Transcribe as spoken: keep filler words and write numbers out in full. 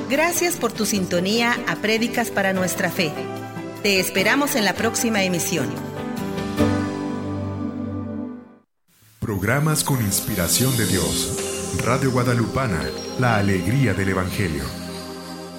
Gracias por tu sintonía a Prédicas para Nuestra Fe. Te esperamos en la próxima emisión. Programas con inspiración de Dios. Radio Guadalupana, la alegría del Evangelio.